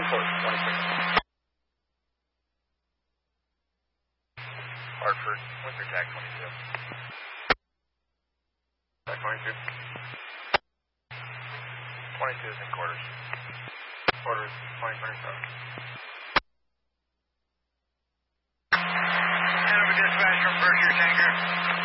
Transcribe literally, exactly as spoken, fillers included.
Report, twenty-six. Hartford, Winter Tag twenty-two. Tag twenty-two. twenty-two is in quarters. Quarters, twenty twenty-seven. Hanover dispatch from Berkshire Tanker.